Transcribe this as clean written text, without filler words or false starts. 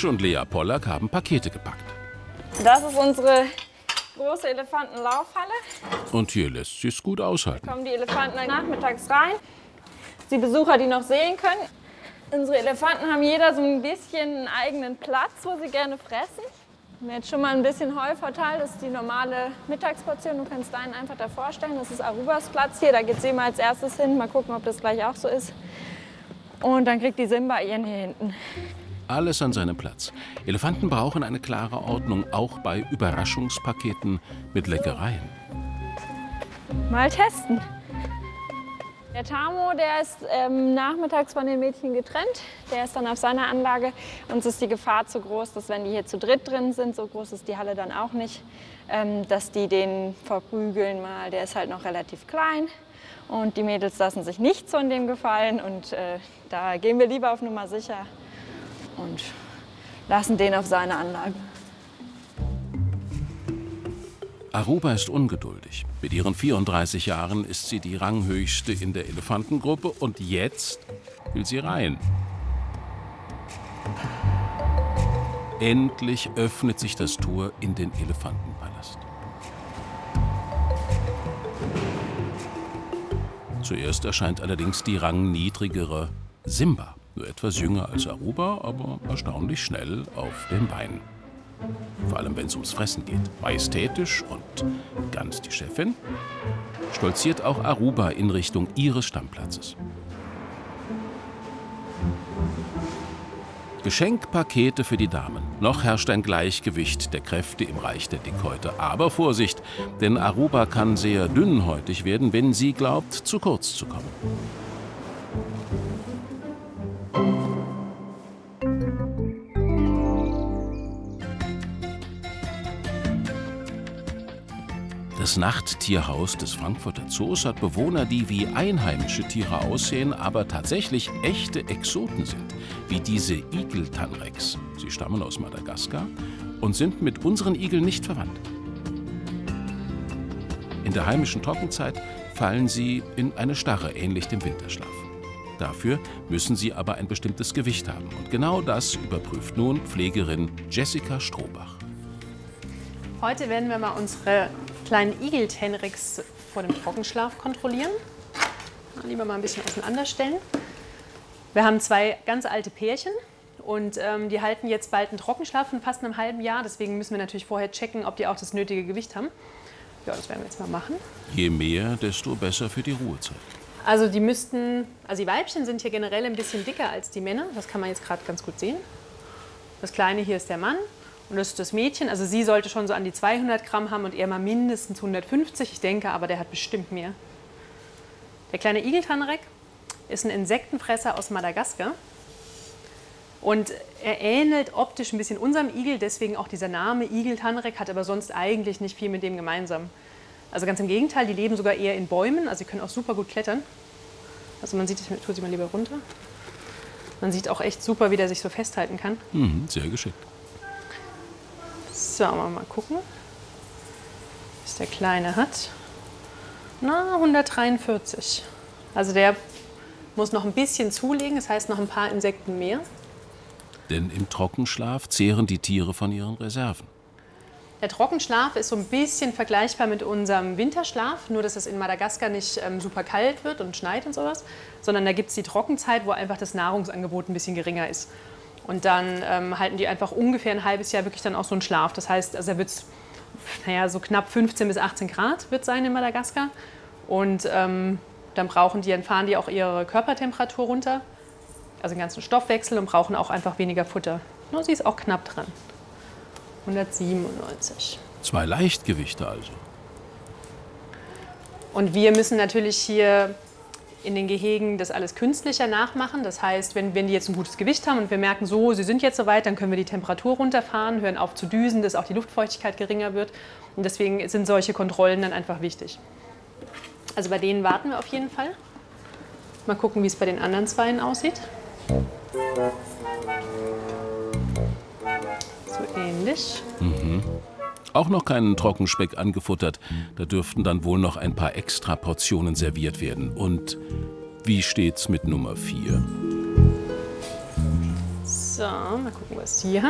Fisch und Lea Pollack haben Pakete gepackt. Das ist unsere große Elefantenlaufhalle. Und hier lässt sie es gut aushalten. Da kommen die Elefanten dann nachmittags rein. Die Besucher, die noch sehen können. Unsere Elefanten haben jeder so ein bisschen einen eigenen Platz, wo sie gerne fressen. Wir haben jetzt schon mal ein bisschen Heu verteilt. Das ist die normale Mittagsportion. Du kannst deinen einfach da vorstellen. Das ist Arubas Platz hier. Da geht sie immer als erstes hin. Mal gucken, ob das gleich auch so ist. Und dann kriegt die Simba ihren hier hinten. Alles an seinem Platz. Elefanten brauchen eine klare Ordnung, auch bei Überraschungspaketen mit Leckereien. Mal testen. Der Tamo, der ist nachmittags von den Mädchen getrennt. Der ist dann auf seiner Anlage. Uns ist die Gefahr zu groß, dass wenn die hier zu dritt drin sind, so groß ist die Halle dann auch nicht, dass die den verprügeln mal. Der ist halt noch relativ klein. Und die Mädels lassen sich nichts von dem gefallen. Und da gehen wir lieber auf Nummer sicher und lassen den auf seine Anlage. Aruba ist ungeduldig. Mit ihren 34 Jahren ist sie die Ranghöchste in der Elefantengruppe und jetzt will sie rein. Endlich öffnet sich das Tor in den Elefantenpalast. Zuerst erscheint allerdings die rangniedrigere Simba. Nur etwas jünger als Aruba, aber erstaunlich schnell auf den Beinen. Vor allem, wenn es ums Fressen geht. Majestätisch und ganz die Chefin, stolziert auch Aruba in Richtung ihres Stammplatzes. Geschenkpakete für die Damen. Noch herrscht ein Gleichgewicht der Kräfte im Reich der Dickhäuter. Aber Vorsicht, denn Aruba kann sehr dünnhäutig werden, wenn sie glaubt, zu kurz zu kommen. Das Nachttierhaus des Frankfurter Zoos hat Bewohner, die wie einheimische Tiere aussehen, aber tatsächlich echte Exoten sind, wie diese Igeltanrex. Sie stammen aus Madagaskar und sind mit unseren Igeln nicht verwandt. In der heimischen Trockenzeit fallen sie in eine Starre, ähnlich dem Winterschlaf. Dafür müssen sie aber ein bestimmtes Gewicht haben. Und genau das überprüft nun Pflegerin Jessica Strohbach. Heute werden wir mal unsere kleinen Igeltenrex vor dem Trockenschlaf kontrollieren. Lieber mal ein bisschen auseinanderstellen. Wir haben zwei ganz alte Pärchen und die halten jetzt bald einen Trockenschlaf von fast einem halben Jahr. Deswegen müssen wir natürlich vorher checken, ob die auch das nötige Gewicht haben. Ja, das werden wir jetzt mal machen. Je mehr, desto besser für die Ruhezeit. Also die Weibchen sind hier generell ein bisschen dicker als die Männer. Das kann man jetzt gerade ganz gut sehen. Das Kleine hier ist der Mann. Und das ist das Mädchen, also sie sollte schon so an die 200 Gramm haben und er mal mindestens 150. Ich denke aber, der hat bestimmt mehr. Der kleine Igeltanrex ist ein Insektenfresser aus Madagaskar. Und er ähnelt optisch ein bisschen unserem Igel, deswegen auch dieser Name Igeltanrex, hat aber sonst eigentlich nicht viel mit dem gemeinsam. Also ganz im Gegenteil, die leben sogar eher in Bäumen, also sie können auch super gut klettern. Also man sieht, ich tue sie mal lieber runter. Man sieht auch echt super, wie der sich so festhalten kann. Sehr geschickt. So, mal gucken, was der Kleine hat. Na, 143. Also der muss noch ein bisschen zulegen, das heißt noch ein paar Insekten mehr. Denn im Trockenschlaf zehren die Tiere von ihren Reserven. Der Trockenschlaf ist so ein bisschen vergleichbar mit unserem Winterschlaf, nur dass es in Madagaskar nicht super kalt wird und schneit und sowas, sondern da gibt es die Trockenzeit, wo einfach das Nahrungsangebot ein bisschen geringer ist. Und dann halten die einfach ungefähr ein halbes Jahr wirklich dann auch so einen Schlaf. Das heißt, also er wird so knapp 15 bis 18 Grad wird sein in Madagaskar. Und dann fahren die auch ihre Körpertemperatur runter, also den ganzen Stoffwechsel, und brauchen auch einfach weniger Futter. Nur sie ist auch knapp dran. 197. 2 Leichtgewichte also. Und wir müssen natürlich hier in den Gehegen das alles künstlicher nachmachen. Das heißt, wenn die jetzt ein gutes Gewicht haben und wir merken, so, sie sind jetzt soweit, dann können wir die Temperatur runterfahren, hören auf zu düsen, dass auch die Luftfeuchtigkeit geringer wird. Und deswegen sind solche Kontrollen dann einfach wichtig. Also bei denen warten wir auf jeden Fall. Mal gucken, wie es bei den anderen zweien aussieht. So ähnlich. Auch noch keinen Trockenspeck angefuttert. Da dürften dann wohl noch ein paar extra Portionen serviert werden. Und wie steht's mit Nummer 4? So, mal gucken, was sie hat.